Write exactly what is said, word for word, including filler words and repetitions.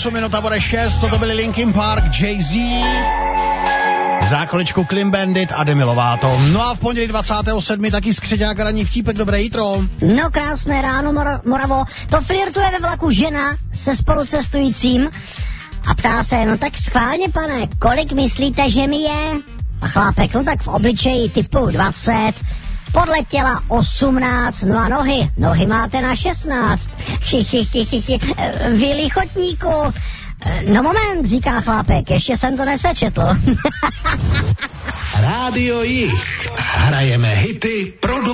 osm minut a bude šest, to byly Linkin Park, Jay-Z, za chviličku Clean Bandit a Demi Lovato. No a v pondělí dvacátého sedmého taky skřeťák a ranní vtípek, dobré jítro. No krásné ráno, Mor- Moravo, to flirtuje ve vlaku žena se spolucestujícím a ptá se, no tak schválně pane, kolik myslíte, že mi je? A chlápek, no tak v obličeji typu dvacet, podle těla osmnáct, no a nohy, nohy máte na šestnáct. Vy lichotníku. No moment, říká chlápek, ještě jsem to nesečetl. Rádio Jich. Hrajeme hity pro